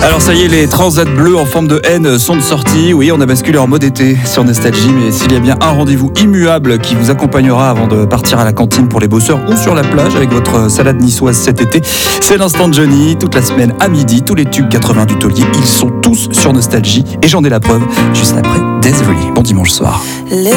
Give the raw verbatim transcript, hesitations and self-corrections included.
Alors ça y est, les transats bleus en forme de N sont de sortie. Oui, on a basculé en mode été sur Nostalgie, mais s'il y a bien un rendez-vous immuable qui vous accompagnera avant de partir à la cantine pour les bosseurs ou sur la plage avec votre salade niçoise cet été, c'est l'Instant Johnny. Toute la semaine à midi, tous les tubes quatre-vingts du taulier, ils sont tous sur Nostalgie et j'en ai la preuve juste après Desiree. Bon dimanche soir.